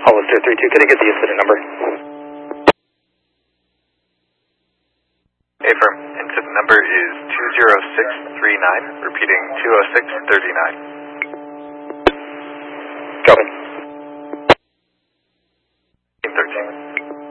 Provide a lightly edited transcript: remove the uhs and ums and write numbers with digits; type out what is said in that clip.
Hollister 32, can I get the incident number? Affirm. Incident number is 20639, repeating 20639. Copy.